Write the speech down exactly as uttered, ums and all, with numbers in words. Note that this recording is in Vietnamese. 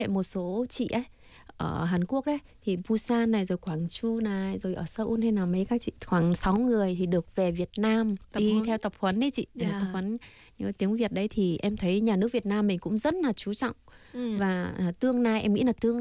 Một số chị ấy ở Hàn Quốc đấy, thì Busan này, rồi Gwangju này, rồi ở Seoul hay là mấy các chị khoảng sáu người thì được về Việt Nam Tập đi huấn. theo tập huấn đấy chị. Dạ. Tập huấn những tiếng Việt đấy thì em thấy nhà nước Việt Nam mình cũng rất là chú trọng. Ừm. Và tương lai em nghĩ là tương